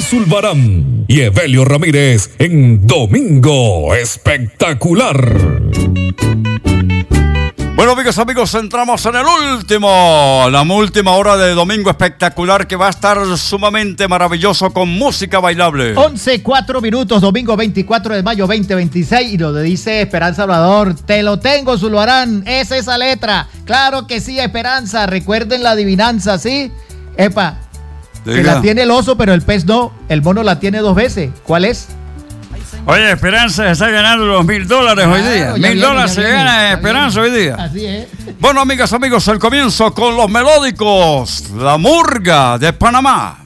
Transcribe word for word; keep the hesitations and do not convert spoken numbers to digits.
Zulbarán y Evelio Ramírez en Domingo Espectacular. Bueno, amigos, amigos, entramos en el último, la última hora de Domingo Espectacular, que va a estar sumamente maravilloso con música bailable. once, cuatro minutos, domingo veinticuatro de mayo veinte veintiséis, y lo dice Esperanza Salvador, te lo tengo, Zulbarán, es esa letra. Claro que sí, Esperanza, recuerden la adivinanza, ¿sí? Epa, Diga. Que la tiene el oso, pero el pez no, el mono la tiene dos veces. ¿Cuál es? Oye, Esperanza está ganando los mil dólares Claro, hoy día. ya Mil viene, dólares ya se viene, gana ya Esperanza viene. hoy día. Así es. Bueno, amigas, amigos, el comienzo con los melódicos, La Murga de Panamá.